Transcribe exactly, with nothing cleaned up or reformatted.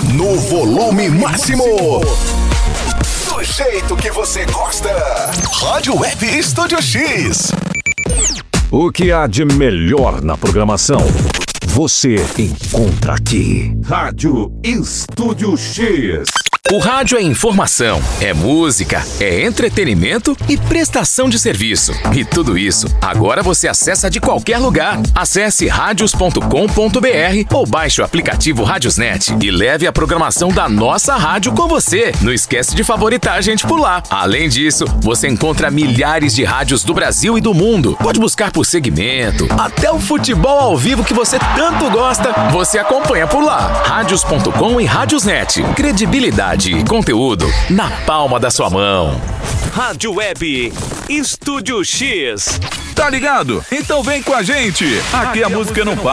no volume máximo. Do jeito que você gosta. Rádio Web Estúdio X. O que há de melhor na programação, você encontra aqui. Rádio Estúdio X. O rádio é informação, é música, é entretenimento e prestação de serviço. E tudo isso, agora você acessa de qualquer lugar. Acesse radios ponto com ponto br ou baixe o aplicativo Radiosnet e leve a programação da nossa rádio com você. Não esquece de favoritar a gente por lá. Além disso, você encontra milhares de rádios do Brasil e do mundo. Pode buscar por segmento, até o futebol ao vivo que você tanto gosta, você acompanha por lá. radios ponto com e Radiosnet. Credibilidade e conteúdo na palma da sua mão. Rádio Web Estúdio X. Tá ligado? Então vem com a gente. Aqui, Aqui a, a música não para.